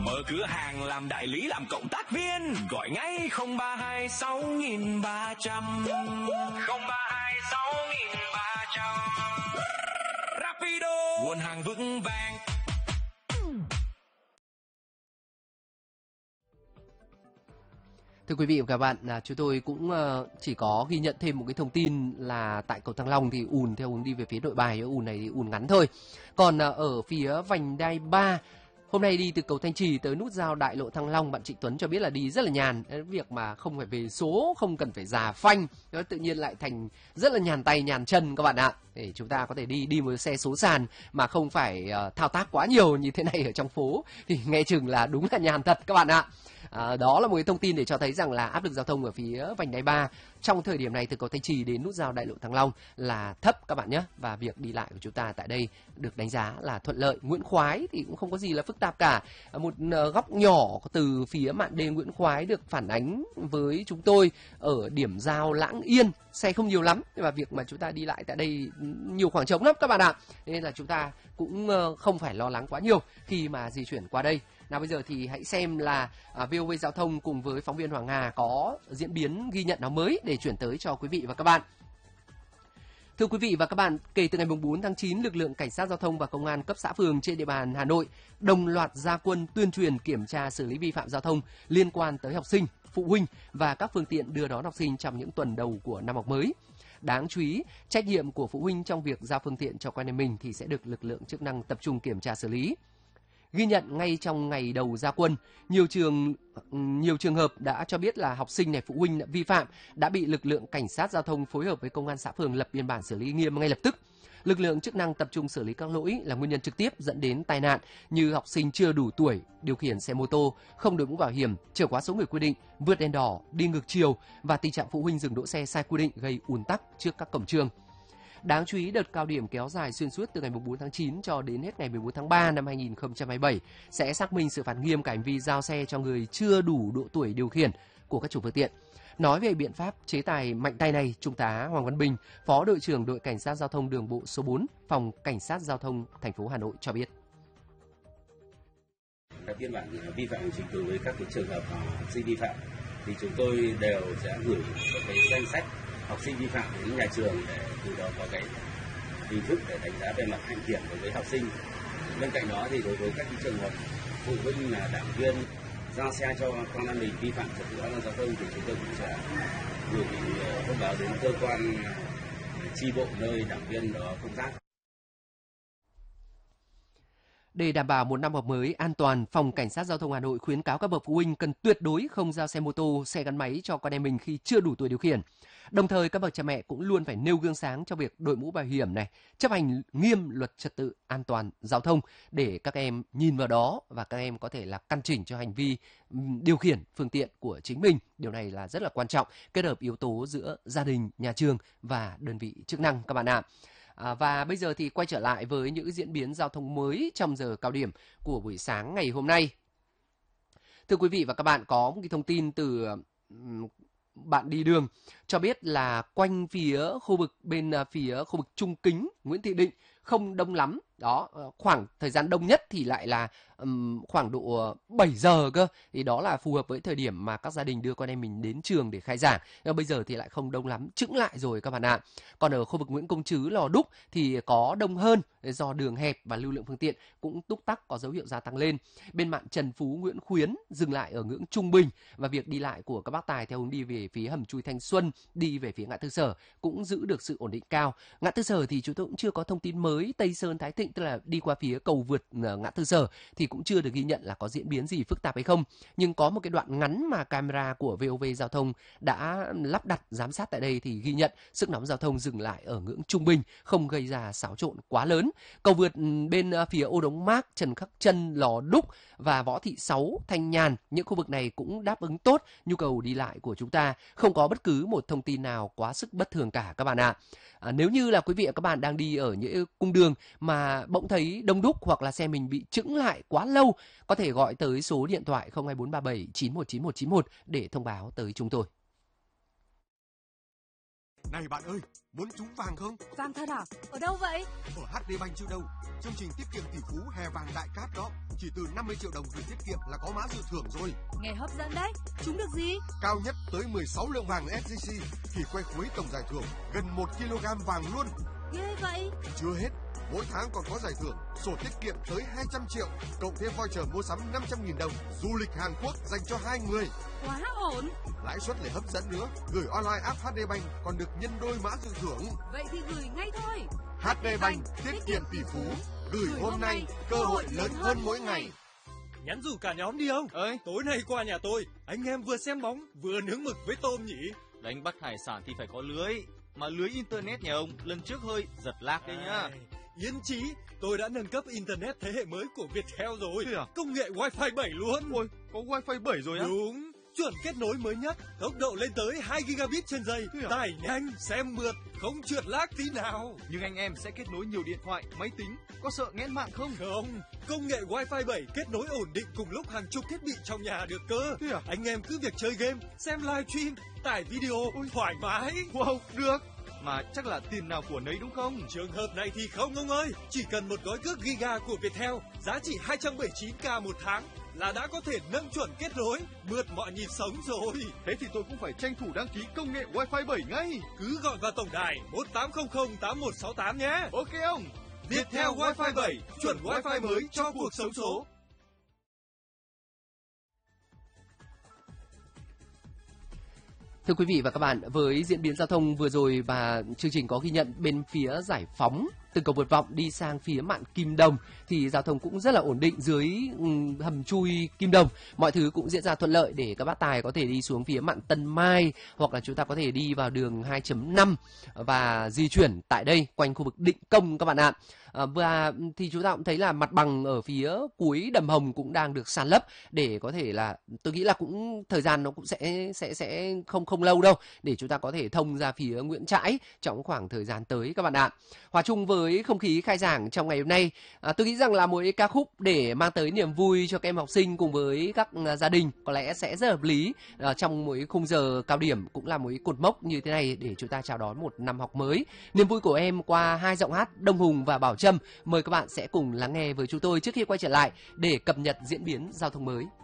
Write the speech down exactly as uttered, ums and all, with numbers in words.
Mở cửa hàng làm đại lý làm cộng tác viên, gọi ngay không ba hai sáu ba trăm không ba hai sáu ba trăm. Rapido, nguồn hàng vững vàng. Thưa quý vị và các bạn, là chúng tôi cũng chỉ có ghi nhận thêm một cái thông tin là tại cầu Thăng Long thì ùn theo hướng đi về phía Nội Bài, ùn này thì ùn ngắn thôi. Còn ở phía vành đai ba, hôm nay đi từ cầu Thanh Trì tới nút giao đại lộ Thăng Long, bạn Trịnh Tuấn cho biết là đi rất là nhàn. Việc mà không phải về số, không cần phải già phanh, nó tự nhiên lại thành rất là nhàn tay, nhàn chân các bạn ạ. Để chúng ta có thể đi đi một xe số sàn mà không phải uh, thao tác quá nhiều như thế này ở trong phố thì nghe chừng là đúng là nhàn thật các bạn ạ. À, đó là một cái thông tin để cho thấy rằng là áp lực giao thông ở phía vành đai ba trong thời điểm này từ cầu Thanh Trì đến nút giao đại lộ Thăng Long là thấp các bạn nhé, và việc đi lại của chúng ta tại đây được đánh giá là thuận lợi. Nguyễn Khoái thì cũng không có gì là phức tạp cả. Một góc nhỏ từ phía mạn đê Nguyễn Khoái được phản ánh với chúng tôi ở điểm giao Lãng Yên, xe không nhiều lắm và việc mà chúng ta đi lại tại đây nhiều khoảng trống lắm các bạn ạ, nên là chúng ta cũng không phải lo lắng quá nhiều khi mà di chuyển qua đây. Nào bây giờ thì hãy xem là à, vê o vê Giao thông cùng với phóng viên Hoàng Hà có diễn biến ghi nhận nào mới để chuyển tới cho quý vị và các bạn. Thưa quý vị và các bạn, kể từ ngày bốn tháng chín, lực lượng cảnh sát giao thông và công an cấp xã phường trên địa bàn Hà Nội đồng loạt ra quân tuyên truyền kiểm tra xử lý vi phạm giao thông liên quan tới học sinh, phụ huynh và các phương tiện đưa đón học sinh trong những tuần đầu của năm học mới. Đáng chú ý, trách nhiệm của phụ huynh trong việc giao phương tiện cho con em mình thì sẽ được lực lượng chức năng tập trung kiểm tra xử lý. Ghi nhận ngay trong ngày đầu ra quân, nhiều trường nhiều trường hợp đã cho biết là học sinh này, phụ huynh đã vi phạm đã bị lực lượng cảnh sát giao thông phối hợp với công an xã phường lập biên bản xử lý nghiêm ngay lập tức. Lực lượng chức năng tập trung xử lý các lỗi là nguyên nhân trực tiếp dẫn đến tai nạn như học sinh chưa đủ tuổi điều khiển xe mô tô, không đội mũ bảo hiểm, chở quá số người quy định, vượt đèn đỏ, đi ngược chiều và tình trạng phụ huynh dừng đỗ xe sai quy định gây ùn tắc trước các cổng trường. Đáng chú ý, đợt cao điểm kéo dài xuyên suốt từ ngày bốn tháng chín cho đến hết ngày mười bốn tháng ba năm hai nghìn không trăm hai mươi bảy sẽ xác minh xử phạt nghiêm cả hành vi giao xe cho người chưa đủ độ tuổi điều khiển của các chủ phương tiện. Nói về biện pháp chế tài mạnh tay này, Trung tá Hoàng Văn Bình, Phó đội trưởng đội cảnh sát giao thông đường bộ số bốn, phòng cảnh sát giao thông thành phố Hà Nội cho biết. Các biên bản vi phạm hành chính đối với các cái trường hợp học sinh vi phạm thì chúng tôi đều sẽ gửi cái danh sách học sinh vi phạm đến nhà trường để từ đó có cái hình thức để đánh giá về mặt hạnh kiểm đối với học sinh. Bên cạnh đó thì đối với các cái trường hợp phụ huynh là đảng viên giao xe cho con em mình vi phạm trật tự an toàn giao thông thì chúng tôi cũng sẽ gửi thông báo đến cơ quan chi bộ nơi đảng viên đó công tác. Để đảm bảo một năm học mới an toàn, Phòng Cảnh sát Giao thông Hà Nội khuyến cáo các bậc phụ huynh cần tuyệt đối không giao xe mô tô, xe gắn máy cho con em mình khi chưa đủ tuổi điều khiển. Đồng thời, các bậc cha mẹ cũng luôn phải nêu gương sáng trong việc đội mũ bảo hiểm này, chấp hành nghiêm luật trật tự an toàn giao thông để các em nhìn vào đó và các em có thể là căn chỉnh cho hành vi điều khiển phương tiện của chính mình. Điều này là rất là quan trọng, kết hợp yếu tố giữa gia đình, nhà trường và đơn vị chức năng các bạn ạ. À, và bây giờ thì quay trở lại với những diễn biến giao thông mới trong giờ cao điểm của buổi sáng ngày hôm nay. Thưa quý vị và các bạn, có một cái thông tin từ um, bạn đi đường cho biết là quanh phía khu vực bên phía khu vực Trung Kính, Nguyễn Thị Định không đông lắm. Đó, khoảng thời gian đông nhất thì lại là um, khoảng độ bảy giờ cơ. Thì đó là phù hợp với thời điểm mà các gia đình đưa con em mình đến trường để khai giảng. Nhưng bây giờ thì lại không đông lắm, chững lại rồi các bạn ạ. Còn ở khu vực Nguyễn Công Trứ, Lò Đúc thì có đông hơn do đường hẹp và lưu lượng phương tiện cũng túc tắc có dấu hiệu gia tăng lên. Bên mạn Trần Phú, Nguyễn Khuyến dừng lại ở ngưỡng trung bình và việc đi lại của các bác tài theo hướng đi về phía hầm chui Thanh Xuân, đi về phía ngã tư Sở cũng giữ được sự ổn định cao. Ngã tư Sở thì chúng tôi cũng chưa có thông tin mới. Tây Sơn, Thái Thịnh tức là đi qua phía cầu vượt ngã tư Sở thì cũng chưa được ghi nhận là có diễn biến gì phức tạp hay không. Nhưng có một cái đoạn ngắn mà camera của vê o vê Giao thông đã lắp đặt giám sát tại đây thì ghi nhận sức nóng giao thông dừng lại ở ngưỡng trung bình, không gây ra xáo trộn quá lớn. Cầu vượt bên phía Ô Đống Mác, Trần Khắc Trân, Lò Đúc và Võ Thị Sáu, Thanh Nhàn, những khu vực này cũng đáp ứng tốt nhu cầu đi lại của chúng ta, không có bất cứ một thông tin nào quá sức bất thường cả các bạn ạ. À, nếu như là quý vị và các bạn đang đi ở những cung đường mà bỗng thấy đông đúc hoặc là xe mình bị chững lại quá lâu, có thể gọi tới số điện thoại không hai bốn ba bảy chín một chín một chín một để thông báo tới chúng tôi. Này bạn ơi, muốn trúng vàng không? Vàng thật à? Ở đâu vậy? Ở hát đê Bank chứ đâu. Chương trình tiết kiệm tỷ phú hè vàng đại cát đó. Chỉ từ năm mươi triệu đồng gửi tiết kiệm là có mã dự thưởng rồi. Nghe hấp dẫn đấy. Trúng được gì? Cao nhất tới mười sáu lượng vàng ét gi xê thì quay khối tổng giải thưởng gần một ki lô gam vàng luôn. Ghê vậy. Chưa hết, mỗi tháng còn có giải thưởng sổ tiết kiệm tới hai trăm triệu, cộng thêm voucher mua sắm năm trăm nghìn đồng, du lịch Hàn Quốc dành cho hai người. Quá ổn. Lãi suất lại hấp dẫn nữa, gửi online app hát đê Bank còn được nhân đôi mã dự thưởng. Vậy thì gửi ngay thôi. hát đê Bank tiết kiệm tỷ phú, gửi hôm nay, cơ hội lớn hơn mỗi ngày. Nhắn rủ cả nhóm đi không? Ơi, tối nay qua nhà tôi, anh em vừa xem bóng, vừa nướng mực với tôm nhỉ? Đánh bắt hải sản thì phải có lưới, mà lưới internet nhà ông lần trước hơi giật lag đấy nhá. Yên chí, tôi đã nâng cấp internet thế hệ mới của Viettel rồi. À? Công nghệ Wi-Fi bảy luôn. Ôi, có Wi-Fi bảy rồi á? Đúng, chuẩn kết nối mới nhất, tốc độ lên tới hai gigabit trên giây, à? tải nhanh, xem mượt, không trượt lag tí nào. Nhưng anh em sẽ kết nối nhiều điện thoại, máy tính, có sợ nghẽn mạng không? Không, công nghệ Wi-Fi bảy kết nối ổn định cùng lúc hàng chục thiết bị trong nhà được cơ. À? Anh em cứ việc chơi game, xem live stream, tải video, Ôi. thoải mái. Wow, được. Mà chắc là tiền nào của nấy đúng không? Trường hợp này thì không ông ơi. Chỉ cần một gói cước giga của Viettel, giá chỉ hai trăm bảy mươi chín k một tháng là đã có thể nâng chuẩn kết nối, mượt mọi nhịp sống rồi. Thế thì tôi cũng phải tranh thủ đăng ký công nghệ Wi-Fi bảy ngay. Cứ gọi vào tổng đài một tám không không tám một sáu tám nhé. Ok ông. Viettel Wi-Fi bảy, chuẩn Wi-Fi mới cho cuộc sống số. Thưa quý vị và các bạn, với diễn biến giao thông vừa rồi và chương trình có ghi nhận bên phía Giải Phóng từ cầu vượt Vọng đi sang phía mạn Kim Đồng thì giao thông cũng rất là ổn định dưới um, hầm chui Kim Đồng. Mọi thứ cũng diễn ra thuận lợi để các bác tài có thể đi xuống phía mạn Tân Mai hoặc là chúng ta có thể đi vào đường hai chấm năm và di chuyển tại đây quanh khu vực Định Công các bạn ạ. À, và thì chúng ta cũng thấy là mặt bằng ở phía cuối đầm Hồng cũng đang được san lấp để có thể là tôi nghĩ là cũng thời gian nó cũng sẽ sẽ sẽ không không lâu đâu để chúng ta có thể thông ra phía Nguyễn Trãi trong khoảng thời gian tới các bạn ạ. Hòa chung với không khí khai giảng trong ngày hôm nay, à, tôi nghĩ rằng là một ca khúc để mang tới niềm vui cho các em học sinh cùng với các uh, gia đình có lẽ sẽ rất hợp lý uh, trong một khung giờ cao điểm, cũng là một cột mốc như thế này để chúng ta chào đón một năm học mới. Niềm vui của em qua hai giọng hát Đông Hùng và Bảo Trâm. Mời các bạn sẽ cùng lắng nghe với chúng tôi trước khi quay trở lại để cập nhật diễn biến giao thông mới.